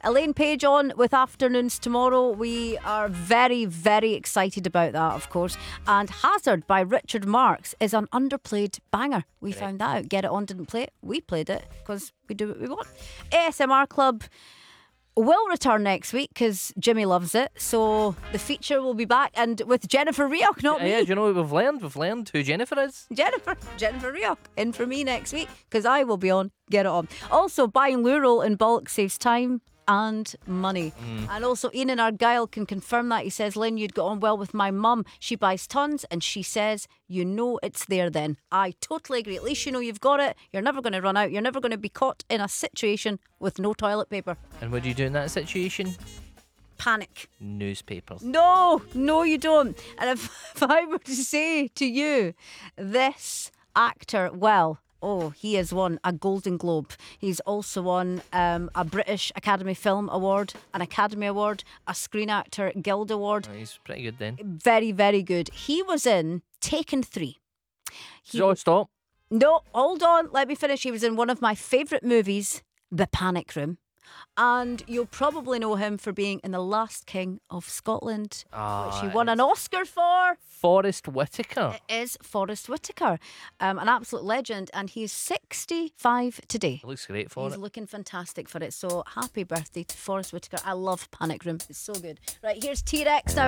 Elaine Page on with Afternoons tomorrow. We are very, very excited about that, of course. And Hazard by Richard Marx is an underplayed banger. We found that out. Get It On didn't play it. We played it because we do what we want. ASMR Club will return next week because Jimmy loves it. So the feature will be back, and with Jennifer Rioch, not me. Yeah, do you know what we've learned? We've learned who Jennifer is. Jennifer Rioch in for me next week because I will be on Get It On. Also, buying Lural in bulk saves time and money. And also Ian Argyle can confirm that. He says, Lynn, you'd got on well with my mum. She buys tons and she says, you know it's there then. I totally agree. At least you know you've got it. You're never going to run out. You're never going to be caught in a situation with no toilet paper. And what do you do in that situation? Panic. Newspapers. No, you don't. And if I were to say to you, this actor, well, he has won a Golden Globe. He's also won a British Academy Film Award, an Academy Award, a Screen Actor Guild Award. Oh, he's pretty good then. Very, very good. He was in Taken 3. Stop. No, hold on. Let me finish. He was in one of my favourite movies, The Panic Room. And you'll probably know him for being in The Last King of Scotland, which he won an Oscar for. Forrest Whitaker. It is Forrest Whitaker, an absolute legend, and he's 65 today. He looks great for He's it. looking fantastic for it. So happy birthday to Forrest Whitaker. I love Panic Room. It's so good. Right, here's T-Rex now.